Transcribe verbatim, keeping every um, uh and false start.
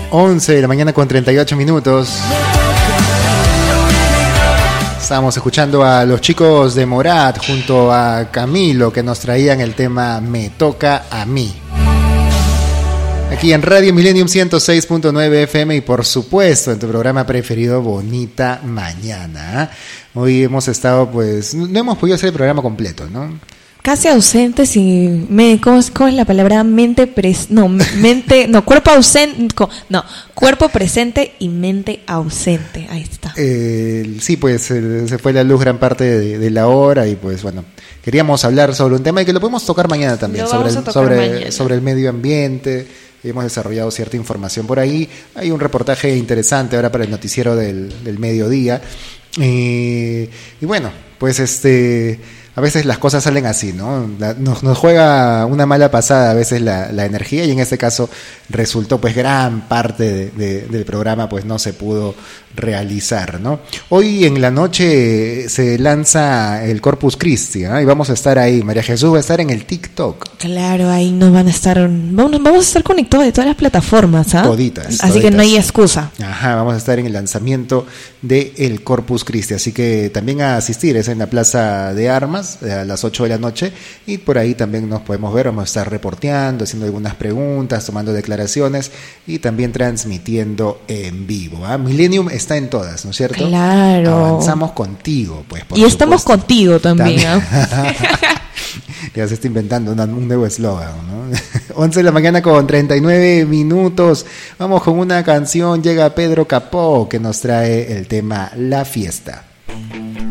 once de la mañana con treinta y ocho minutos. Estábamos escuchando a los chicos de Morat junto a Camilo, que nos traían el tema Me Toca a Mí. Aquí en Radio Millennium ciento seis punto nueve F M y por supuesto en tu programa preferido Bonita Mañana. Hoy hemos estado, pues, no hemos podido hacer el programa completo, ¿no? Casi ausentes y me, ¿cómo, es, ¿cómo es la palabra? Mente pres, no, mente, no, cuerpo ausente, no, cuerpo presente y mente ausente. Ahí está. Eh, sí, pues eh, se fue la luz gran parte de, de la hora y pues bueno, queríamos hablar sobre un tema y que lo podemos tocar mañana también, Lo sobre vamos el, a tocar sobre, mañana. sobre el medio ambiente. Hemos desarrollado cierta información por ahí. Hay un reportaje interesante ahora para el noticiero del, del mediodía. Eh, y bueno, pues este... a veces las cosas salen así, ¿no? La, nos, nos juega una mala pasada a veces la, la energía y en este caso resultó pues gran parte de, de, del programa pues no se pudo realizar, ¿no? Hoy en la noche se lanza el Corpus Christi, ¿eh? Y vamos a estar ahí. María Jesús va a estar en el TikTok. Claro, ahí nos van a estar, vamos, vamos a estar conectados de todas las plataformas, ¿ah? Toditas. Así toditas. que no hay excusa. Ajá, vamos a estar en el lanzamiento del Corpus Christi, así que también a asistir, es en la Plaza de Armas a las ocho de la noche y por ahí también nos podemos ver, vamos a estar reporteando, haciendo algunas preguntas, tomando declaraciones y también transmitiendo en vivo, ¿ah? Millennium está en todas, ¿no es cierto? Claro. Avanzamos contigo, pues. Por y estamos supuesto. contigo también, también. ¿ah? Ya se está inventando una, un nuevo eslogan, ¿no? once de la mañana con treinta y nueve minutos. Vamos con una canción. Llega Pedro Capó que nos trae el tema La Fiesta.